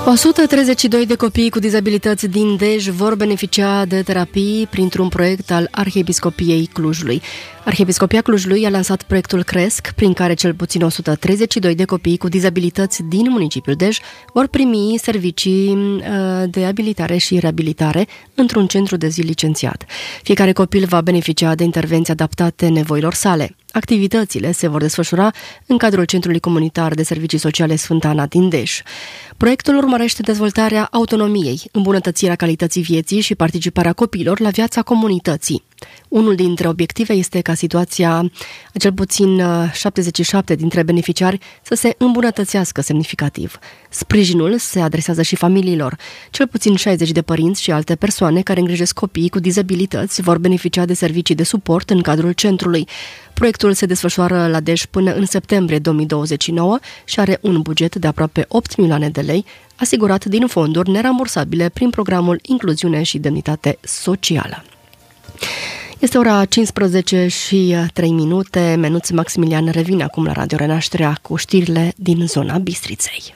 132 de copii cu dizabilități din Dej vor beneficia de terapii printr-un proiect al Arhiepiscopiei Clujului. Arhiepiscopia Clujului a lansat proiectul CRESC, prin care cel puțin 132 de copii cu dizabilități din municipiul Dej vor primi servicii de abilitare și reabilitare într-un centru de zi licențiat. Fiecare copil va beneficia de intervenții adaptate nevoilor sale. Activitățile se vor desfășura în cadrul Centrului Comunitar de Servicii Sociale Sfânta Ana din Dej. Proiectul urmărește dezvoltarea autonomiei, îmbunătățirea calității vieții și participarea copiilor la viața comunității. Unul dintre obiective este ca situația a cel puțin 77 dintre beneficiari să se îmbunătățească semnificativ. Sprijinul se adresează și familiilor. Cel puțin 60 de părinți și alte persoane care îngrijesc copiii cu dizabilități vor beneficia de servicii de suport în cadrul centrului. Proiectul se desfășoară la Dej până în septembrie 2029 și are un buget de aproape 8 milioane de lei, asigurat din fonduri nerambursabile prin programul Incluziune și Demnitate Socială. Este ora 15 și 3 minute. Menuț Maximilian revine acum la Radio Renașterea cu știrile din zona Bistriței.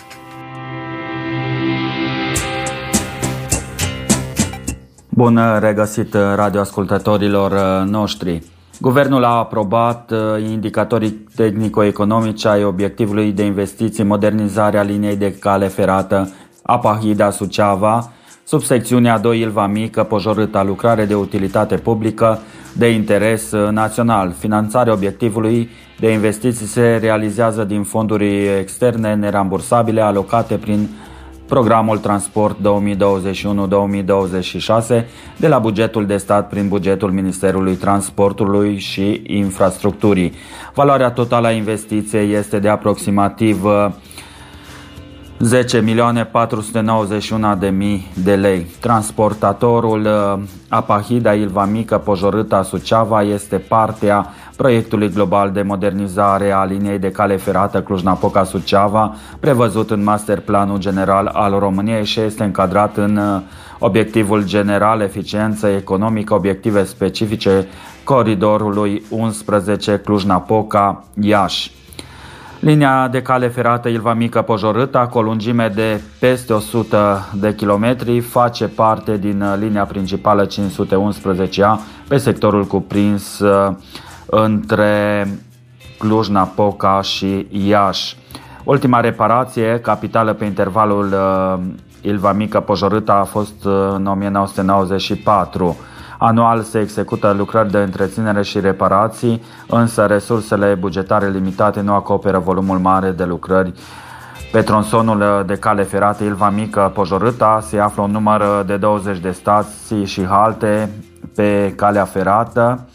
Bun regăsit radioascultătorilor noștri. Guvernul a aprobat indicatorii tehnico-economici ai obiectivului de investiții în modernizarea liniei de cale ferată Apahida-Suceava, subsecțiunea 2 Ilva Mică, Pojorâta, lucrare de utilitate publică de interes național. Finanțarea obiectivului de investiții se realizează din fonduri externe nerambursabile alocate prin Programul Transport 2021-2026 de la bugetul de stat prin bugetul Ministerului Transportului și Infrastructurii. Valoarea totală a investiției este de aproximativ 10.491.000 de lei. Transportatorul Apahida Ilva Mică Pojorâta Suceava este partea proiectului global de modernizare a liniei de cale ferată Cluj-Napoca Suceava, prevăzut în Masterplanul General al României și este încadrat în obiectivul general eficiență economică, obiective specifice coridorului 11 Cluj-Napoca-Iași. Linia de cale ferată Ilva Mică Pojorâta, cu o lungime de peste 100 de kilometri, face parte din linia principală 511A pe sectorul cuprins între Cluj-Napoca și Iași. Ultima reparație capitală pe intervalul Ilva Mică Pojorâta a fost în 1994. Anual se execută lucrări de întreținere și reparații, însă resursele bugetare limitate nu acoperă volumul mare de lucrări. Pe tronsonul de cale ferată Ilva Mică Pojorâta se află un număr de 20 de stații și halte pe calea ferată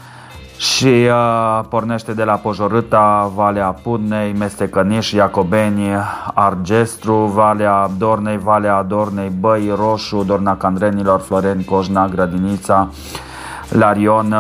și pornește de la Pojorâta, Valea Pudnei, Mestecăniș, Iacobeni, Argestru, Valea Dornei, Valea Dornei, Băi, Roșu, Dorna Candrenilor, Floreni, Coșna, Grădinița, Larion,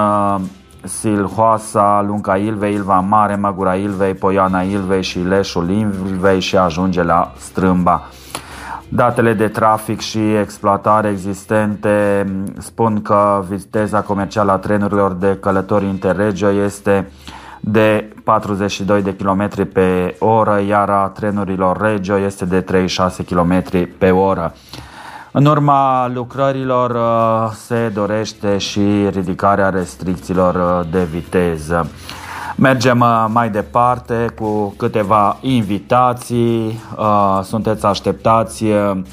Silhoasa, Lunca Ilvei, Ilva Mare, Măgura Ilvei, Poiana Ilvei și Leșul Ilvei și ajunge la Strâmba. Datele de trafic și exploatare existente spun că viteza comercială a trenurilor de călători interregio este de 42 de km pe oră, iar a trenurilor regio este de 36 km pe oră. În urma lucrărilor se dorește și ridicarea restricțiilor de viteză. Mergem mai departe cu câteva invitații. Sunteți așteptați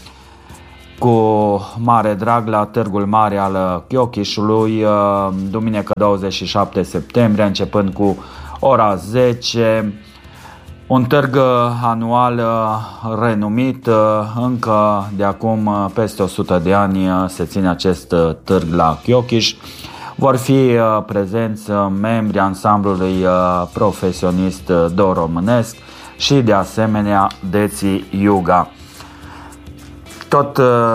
cu mare drag la Târgul Mare al Chiochișului, duminică 27 septembrie, începând cu ora 10. Un târg anual renumit, încă de acum peste 100 de ani se ține acest târg la Chiochiș. Vor fi prezenți membri ansamblului profesionist do-românesc și de asemenea Deții Iuga. Tot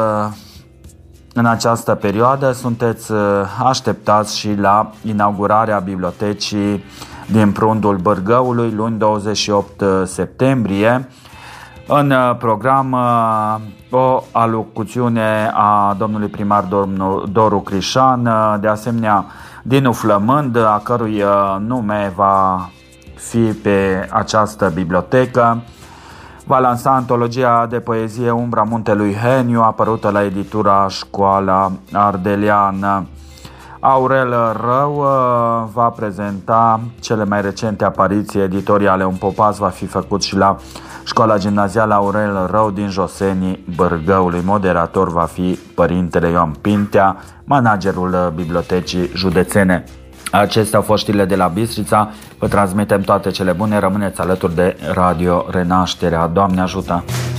în această perioadă sunteți așteptați și la inaugurarea bibliotecii din Prundul Bârgăului, luni 28 septembrie. În program o alocuțiune a domnului primar Doru Crișan, de asemenea Dinu Flămând, a cărui nume va fi pe această bibliotecă. va lansa antologia de poezie Umbra Muntelui Heniu, apărută la editura Școala Ardeleană. Aurel Rău va prezenta cele mai recente apariții editoriale. Un popas va fi făcut și la Școala Gimnazială Aurel Rău din Josenii Bârgăului. Moderator va fi Părintele Ioan Pintea, managerul Bibliotecii Județene. Acestea au fost știrile de la Bistrița. Vă transmitem toate cele bune. Rămâneți alături de Radio Renașterea. Doamne ajută!